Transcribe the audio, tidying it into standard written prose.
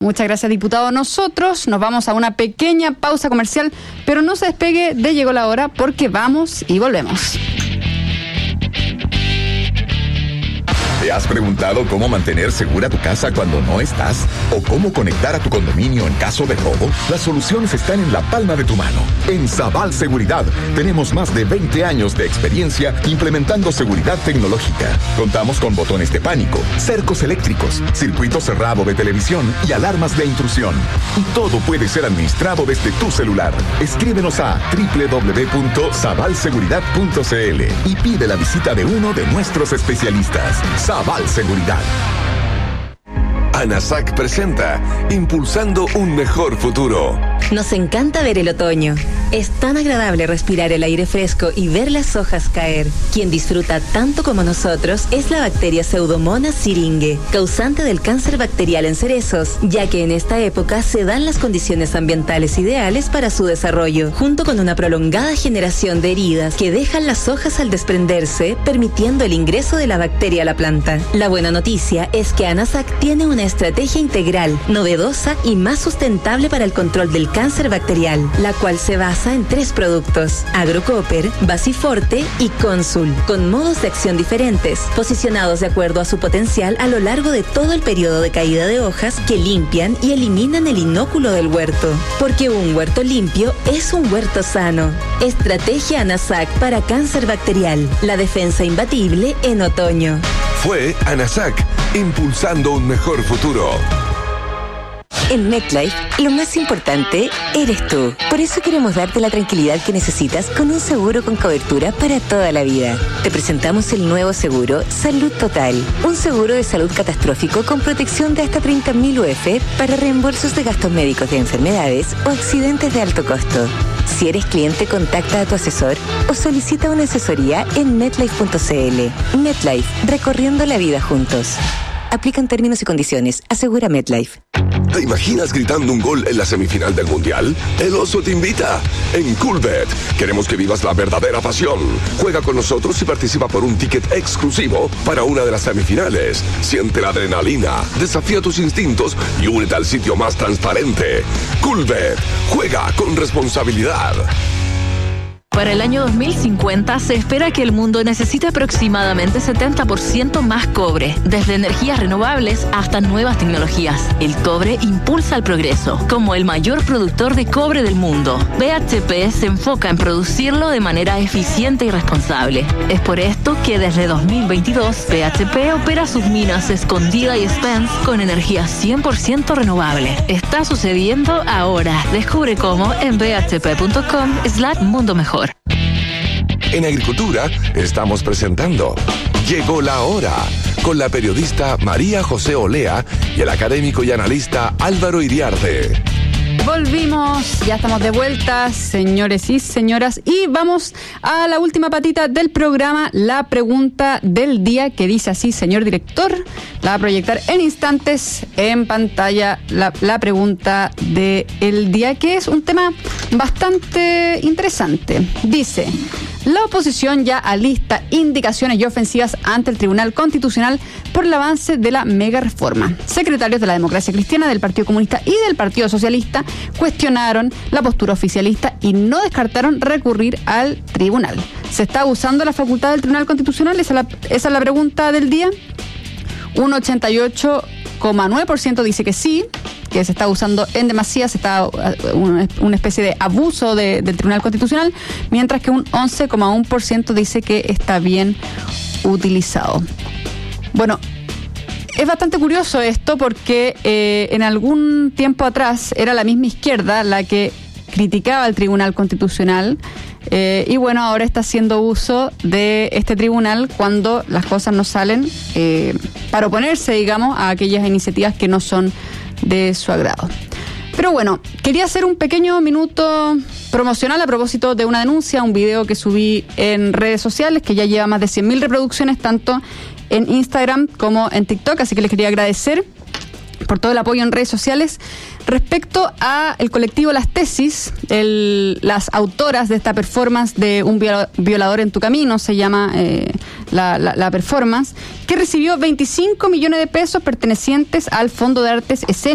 Muchas gracias, diputado. Nosotros nos vamos a una pequeña pausa comercial, pero no se despegue de Llegó la Hora, porque vamos y volvemos. ¿Te has preguntado cómo mantener segura tu casa cuando no estás? ¿O cómo conectar a tu condominio en caso de robo? Las soluciones están en la palma de tu mano. En Sabal Seguridad tenemos más de 20 años de experiencia implementando seguridad tecnológica. Contamos con botones de pánico, cercos eléctricos, circuito cerrado de televisión y alarmas de intrusión. Y todo puede ser administrado desde tu celular. Escríbenos a www.sabalseguridad.cl y pide la visita de uno de nuestros especialistas. Sabal Seguridad. ANASAC presenta Impulsando un mejor futuro. Nos encanta ver el otoño. Es tan agradable respirar el aire fresco y ver las hojas caer. Quien disfruta tanto como nosotros es la bacteria Pseudomonas syringae, causante del cáncer bacterial en cerezos, ya que en esta época se dan las condiciones ambientales ideales para su desarrollo, junto con una prolongada generación de heridas que dejan las hojas al desprenderse, permitiendo el ingreso de la bacteria a la planta. La buena noticia es que ANASAC tiene una estrategia integral, novedosa y más sustentable para el control del cáncer bacterial, la cual se basa en 3 productos: Agrocopper, Basiforte y Consul, con modos de acción diferentes, posicionados de acuerdo a su potencial a lo largo de todo el periodo de caída de hojas, que limpian y eliminan el inóculo del huerto. Porque un huerto limpio es un huerto sano. Estrategia ANASAC para cáncer bacterial, la defensa imbatible en otoño. Fue ANASAC, impulsando un mejor futuro. En MetLife, lo más importante eres tú. Por eso queremos darte la tranquilidad que necesitas con un seguro con cobertura para toda la vida. Te presentamos el nuevo seguro Salud Total. Un seguro de salud catastrófico con protección de hasta 30.000 UF para reembolsos de gastos médicos de enfermedades o accidentes de alto costo. Si eres cliente, contacta a tu asesor o solicita una asesoría en MetLife.cl. MetLife, recorriendo la vida juntos. Aplican términos y condiciones. Asegura MetLife. ¿Te imaginas gritando un gol en la semifinal del Mundial? El Oso te invita. En Coolbet queremos que vivas la verdadera pasión. Juega con nosotros y participa por un ticket exclusivo para una de las semifinales. Siente la adrenalina, desafía tus instintos y únete al sitio más transparente. Coolbet. Juega con responsabilidad. Para el año 2050 se espera que el mundo necesite aproximadamente 70% más cobre, desde energías renovables hasta nuevas tecnologías. El cobre impulsa el progreso. Como el mayor productor de cobre del mundo, BHP se enfoca en producirlo de manera eficiente y responsable. Es por esto que desde 2022 BHP opera sus minas Escondida y Spence con energía 100% renovable. Está sucediendo ahora. Descubre cómo en bhp.com/mundo mejor. En Agricultura estamos presentando Llegó la Hora, con la periodista María José Olea y el académico y analista Álvaro Iriarte. Volvimos, ya estamos de vuelta, señores y señoras, y vamos a la última patita del programa, la pregunta del día, que dice así, señor director. La va a proyectar en instantes en pantalla la pregunta del día, que es un tema bastante interesante. Dice: la oposición ya alista indicaciones y ofensivas ante el Tribunal Constitucional por el avance de la mega reforma. Secretarios de la Democracia Cristiana, del Partido Comunista y del Partido Socialista cuestionaron la postura oficialista y no descartaron recurrir al tribunal. ¿Se está abusando la facultad del Tribunal Constitucional? Esa es la pregunta del día. Un 88,9% dice que sí, que se está usando en demasía, se está una especie de abuso del Tribunal Constitucional, mientras que un 11,1% dice que está bien utilizado. Bueno, es bastante curioso esto porque en algún tiempo atrás era la misma izquierda la que criticaba al Tribunal Constitucional, y bueno, ahora está haciendo uso de este tribunal cuando las cosas no salen, para oponerse, digamos, a aquellas iniciativas que no son de su agrado. Pero bueno, quería hacer un pequeño minuto promocional a propósito de una denuncia, un video que subí en redes sociales que ya lleva más de 100.000 reproducciones, tanto en Instagram como en TikTok, así que les quería agradecer por todo el apoyo en redes sociales. Respecto a el colectivo Las Tesis, las autoras de esta performance de Un violador en tu camino, se llama la performance, que recibió 25 millones de pesos pertenecientes al Fondo de Artes Escénicas